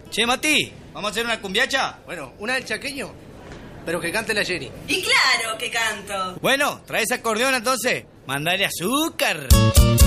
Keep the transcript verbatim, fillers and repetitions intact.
Che, Mati, ¿vamos a hacer una cumbiacha? Bueno, una del chaqueño, pero que cante la Jenny. Y claro que canto. Bueno, trae ese acordeón entonces. Mandale azúcar.